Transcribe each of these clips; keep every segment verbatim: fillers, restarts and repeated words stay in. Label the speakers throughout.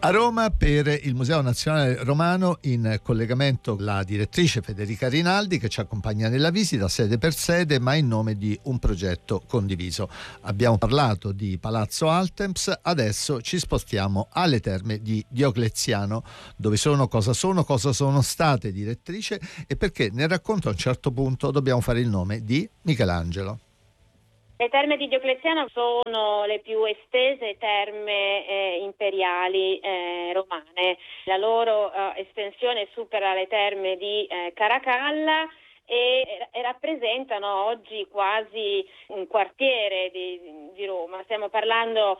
Speaker 1: A Roma per il Museo Nazionale Romano in collegamento la direttrice Federica Rinaldi, che ci accompagna nella visita sede per sede ma in nome di un progetto condiviso. Abbiamo parlato di Palazzo Altemps, adesso ci spostiamo alle Terme di Diocleziano. Dove sono, cosa sono, cosa sono state, direttrice, e perché nel racconto a un certo punto dobbiamo fare il nome di Michelangelo.
Speaker 2: Le terme di Diocleziano sono le più estese terme eh, imperiali eh, romane. La loro eh, estensione supera le terme di eh, Caracalla e, e rappresentano oggi quasi un quartiere di, di Roma. Stiamo parlando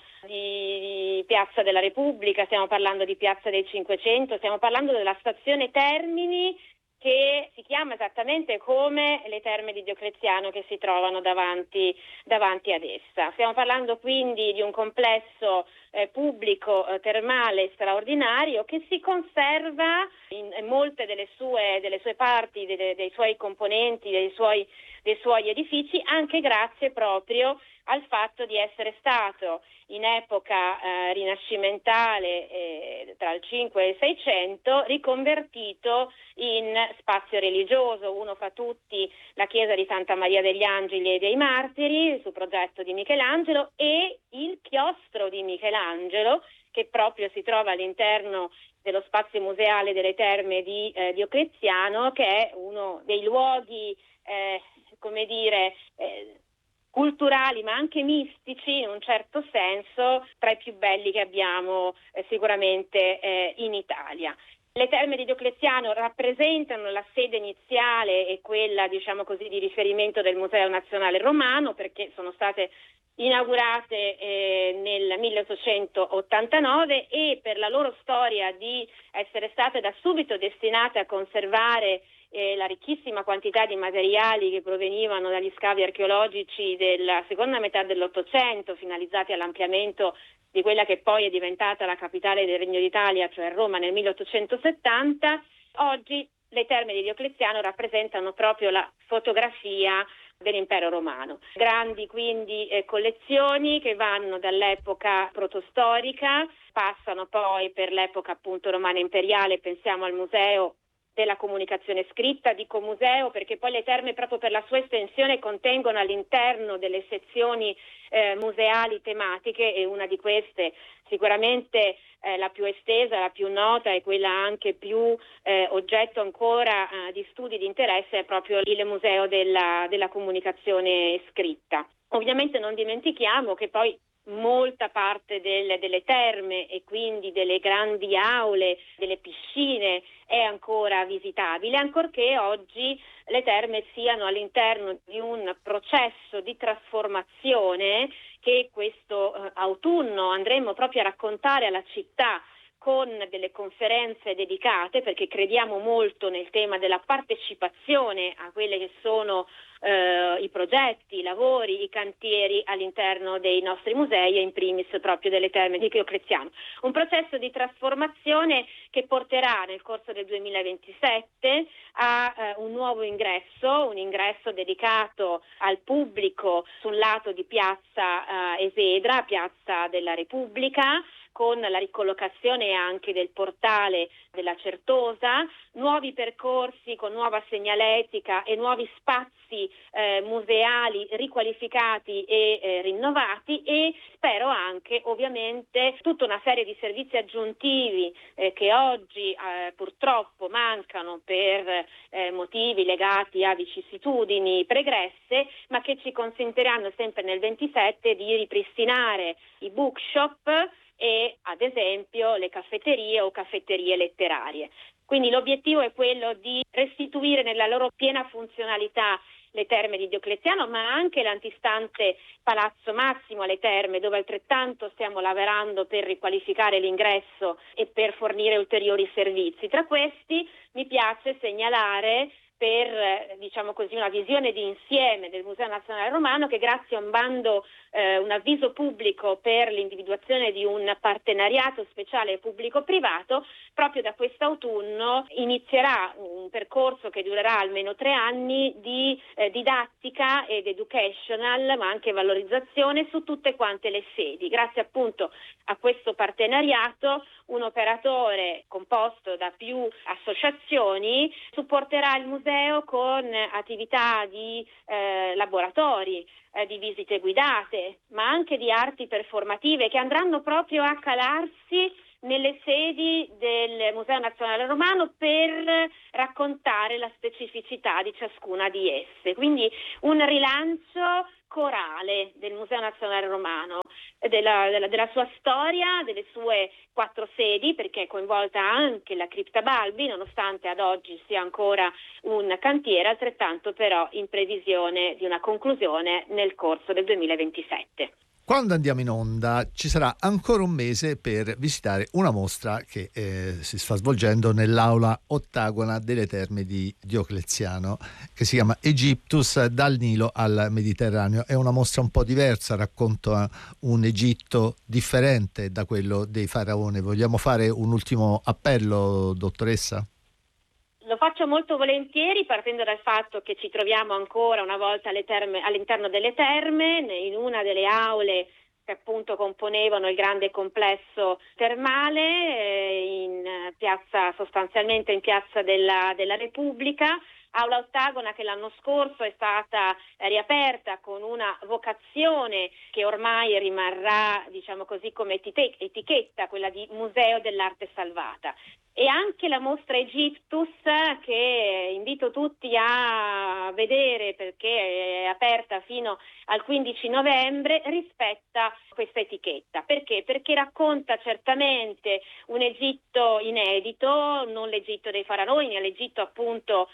Speaker 2: di, di Piazza della Repubblica, stiamo parlando di Piazza del Cinquecento, stiamo parlando della stazione Termini, che si chiama esattamente come le terme di Diocleziano che si trovano davanti, davanti ad essa. Stiamo parlando quindi di un complesso eh, pubblico eh, termale straordinario che si conserva in, in molte delle sue, delle sue parti, dei, dei suoi componenti, dei suoi, dei suoi edifici, anche grazie proprio al fatto di essere stato in epoca eh, rinascimentale eh, tra il cinque e il seicento riconvertito in spazio religioso. Uno fra tutti la chiesa di Santa Maria degli Angeli e dei Martiri su progetto di Michelangelo, e il chiostro di Michelangelo, che proprio si trova all'interno dello spazio museale delle terme di eh, Diocleziano, che è uno dei luoghi eh, come dire eh, culturali ma anche mistici in un certo senso tra i più belli che abbiamo eh, sicuramente eh, in Italia. Le terme di Diocleziano rappresentano la sede iniziale e quella, diciamo così, di riferimento del Museo Nazionale Romano, perché sono state inaugurate eh, nel milleottocentottantanove e per la loro storia di essere state da subito destinate a conservare eh, la ricchissima quantità di materiali che provenivano dagli scavi archeologici della seconda metà dell'Ottocento, finalizzati all'ampliamento di quella che poi è diventata la capitale del Regno d'Italia, cioè Roma, nel milleottocentosettanta. Oggi le terme di Diocleziano rappresentano proprio la fotografia dell'impero romano. Grandi quindi eh, collezioni che vanno dall'epoca protostorica, passano poi per l'epoca appunto romana imperiale, pensiamo al museo della comunicazione scritta, dico museo perché poi le terme proprio per la sua estensione contengono all'interno delle sezioni eh, museali tematiche, e una di queste sicuramente eh, la più estesa, la più nota e quella anche più eh, oggetto ancora eh, di studi di interesse è proprio il museo della, della comunicazione scritta. Ovviamente non dimentichiamo che poi molta parte del, delle terme e quindi delle grandi aule, delle piscine è ancora visitabile, ancorché oggi le terme siano all'interno di un processo di trasformazione che questo eh, autunno andremo proprio a raccontare alla città con delle conferenze dedicate, perché crediamo molto nel tema della partecipazione a quelle che sono eh, i progetti, i lavori, i cantieri all'interno dei nostri musei e in primis proprio delle terme di Diocleziano. Un processo di trasformazione che porterà nel corso del duemilaventisette a eh, un nuovo ingresso, un ingresso dedicato al pubblico sul lato di Piazza eh, Esedra, Piazza della Repubblica, con la ricollocazione anche del portale della Certosa, nuovi percorsi con nuova segnaletica e nuovi spazi eh, museali riqualificati e eh, rinnovati, e spero anche ovviamente tutta una serie di servizi aggiuntivi eh, che oggi eh, purtroppo mancano per eh, motivi legati a vicissitudini pregresse, ma che ci consentiranno sempre nel ventisette di ripristinare i bookshop e ad esempio le caffetterie o caffetterie letterarie. Quindi l'obiettivo è quello di restituire nella loro piena funzionalità le terme di Diocleziano, ma anche l'antistante Palazzo Massimo alle Terme, dove altrettanto stiamo lavorando per riqualificare l'ingresso e per fornire ulteriori servizi. Tra questi mi piace segnalare, per diciamo così una visione di insieme del Museo Nazionale Romano, che grazie a un bando eh, un avviso pubblico per l'individuazione di un partenariato speciale pubblico-privato. Proprio da quest'autunno inizierà un percorso che durerà almeno tre anni di eh, didattica ed educational, ma anche valorizzazione su tutte quante le sedi. Grazie appunto a questo partenariato, un operatore composto da più associazioni supporterà il museo con attività di eh, laboratori, eh, di visite guidate, ma anche di arti performative che andranno proprio a calarsi nelle sedi del Museo Nazionale Romano per raccontare la specificità di ciascuna di esse. Quindi un rilancio corale del Museo Nazionale Romano, della, della, della sua storia, delle sue quattro sedi, perché è coinvolta anche la Cripta Balbi, nonostante ad oggi sia ancora un cantiere, altrettanto però in previsione di una conclusione nel corso del duemilaventisette.
Speaker 1: Quando andiamo in onda ci sarà ancora un mese per visitare una mostra che eh, si sta svolgendo nell'aula ottagona delle Terme di Diocleziano, che si chiama Egyptus dal Nilo al Mediterraneo. È una mostra un po' diversa, racconta un Egitto differente da quello dei faraoni. Vogliamo fare un ultimo appello, dottoressa?
Speaker 2: Lo faccio molto volentieri, partendo dal fatto che ci troviamo ancora una volta alle terme, all'interno delle terme, in una delle aule che appunto componevano il grande complesso termale, eh, in piazza, sostanzialmente in piazza della, della Repubblica. Aula ottagona che l'anno scorso è stata riaperta con una vocazione che ormai rimarrà, diciamo così, come etichetta, quella di Museo dell'Arte Salvata. E anche la mostra Egyptus, che invito tutti a vedere perché è aperta fino al quindici novembre, rispetta questa etichetta. Perché? Perché racconta certamente un Egitto inedito, non l'Egitto dei faraoni, ma l'Egitto appunto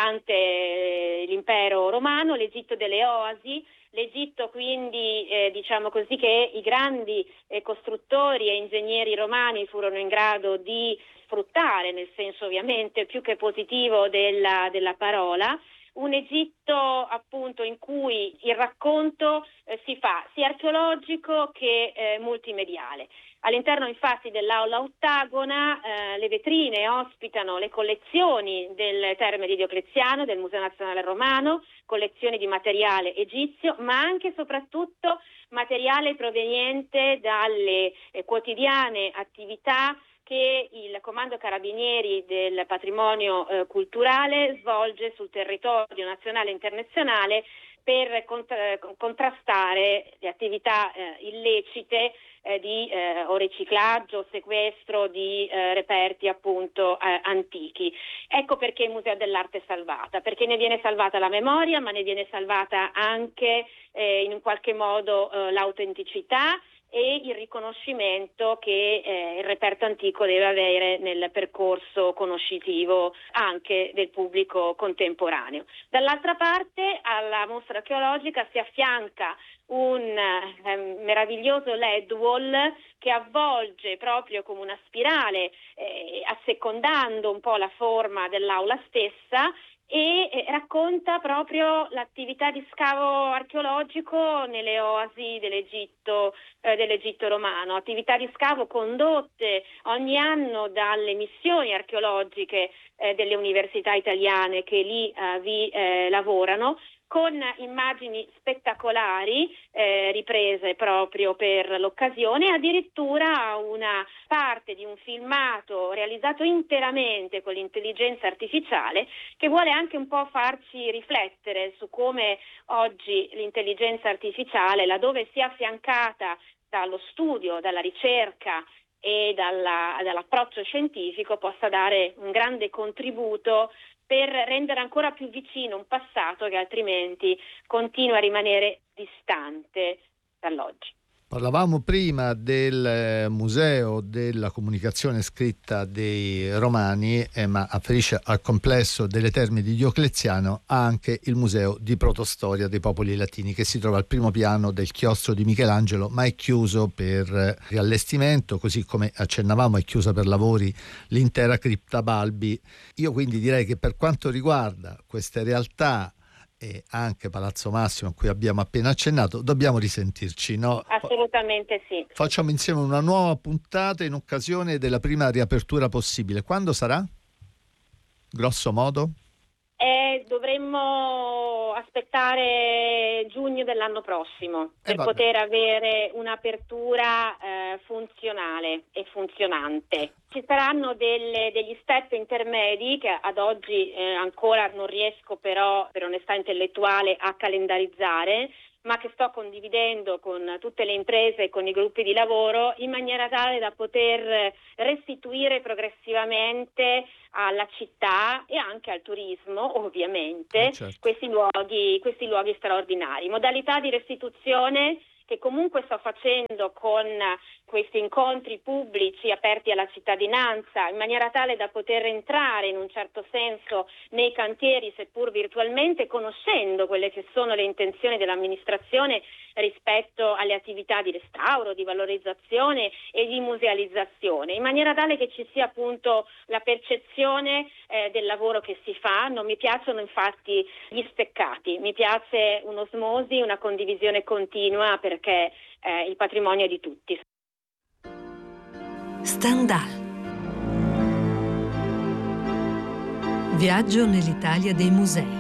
Speaker 2: durante l'impero romano, l'Egitto delle oasi, l'Egitto quindi eh, diciamo così che i grandi eh, costruttori e ingegneri romani furono in grado di sfruttare, nel senso ovviamente più che positivo della, della parola, un Egitto appunto in cui il racconto eh, si fa sia archeologico che eh, multimediale. All'interno infatti dell'aula ottagona eh, le vetrine ospitano le collezioni delle Terme di Diocleziano, del Museo Nazionale Romano, collezioni di materiale egizio, ma anche e soprattutto materiale proveniente dalle eh, quotidiane attività che il Comando Carabinieri del Patrimonio eh, Culturale svolge sul territorio nazionale e internazionale per contra- contrastare le attività eh, illecite eh, di eh, o riciclaggio o sequestro di eh, reperti appunto eh, antichi. Ecco perché il Museo dell'Arte è salvata, perché ne viene salvata la memoria, ma ne viene salvata anche eh, in un qualche modo eh, l'autenticità e il riconoscimento che eh, il reperto antico deve avere nel percorso conoscitivo anche del pubblico contemporaneo. Dall'altra parte alla mostra archeologica si affianca un eh, meraviglioso L E D wall che avvolge proprio come una spirale, eh, assecondando un po' la forma dell'aula stessa, e eh, racconta proprio l'attività di scavo archeologico nelle oasi dell'Egitto, eh, dell'Egitto romano, attività di scavo condotte ogni anno dalle missioni archeologiche eh, delle università italiane che lì eh, vi eh, lavorano, con immagini spettacolari eh, riprese proprio per l'occasione, addirittura una parte di un filmato realizzato interamente con l'intelligenza artificiale che vuole anche un po' farci riflettere su come oggi l'intelligenza artificiale, laddove sia affiancata dallo studio, dalla ricerca e dalla, dall'approccio scientifico, possa dare un grande contributo per rendere ancora più vicino un passato che altrimenti continua a rimanere distante dall'oggi.
Speaker 1: Parlavamo prima del Museo della Comunicazione Scritta dei Romani, eh, ma afferisce al complesso delle Terme di Diocleziano anche il Museo di Protostoria dei Popoli Latini, che si trova al primo piano del chiostro di Michelangelo, ma è chiuso per riallestimento, così come accennavamo è chiusa per lavori l'intera Cripta Balbi. Io quindi direi che per quanto riguarda queste realtà e anche Palazzo Massimo, a cui abbiamo appena accennato, dobbiamo risentirci, no?
Speaker 2: Assolutamente sì.
Speaker 1: Facciamo insieme una nuova puntata in occasione della prima riapertura possibile. Quando sarà? Grosso modo?
Speaker 2: Eh, dovremmo aspettare giugno dell'anno prossimo
Speaker 1: Eh,
Speaker 2: per
Speaker 1: vabbè.
Speaker 2: poter avere un'apertura eh, funzionale e funzionante. Ci saranno delle- degli step intermedi che ad oggi eh, ancora non riesco però per onestà intellettuale a calendarizzare, ma che sto condividendo con tutte le imprese e con i gruppi di lavoro in maniera tale da poter restituire progressivamente alla città e anche al turismo, ovviamente,
Speaker 1: Eh, certo.
Speaker 2: questi luoghi, questi luoghi straordinari. Modalità di restituzione che comunque sto facendo con questi incontri pubblici aperti alla cittadinanza, in maniera tale da poter entrare in un certo senso nei cantieri, seppur virtualmente, conoscendo quelle che sono le intenzioni dell'amministrazione rispetto alle attività di restauro, di valorizzazione e di musealizzazione, in maniera tale che ci sia appunto la percezione eh, del lavoro che si fa. Non mi piacciono infatti gli steccati, mi piace un'osmosi, una condivisione continua, perché eh, il patrimonio è di tutti.
Speaker 3: Stendhal. Viaggio nell'Italia dei musei.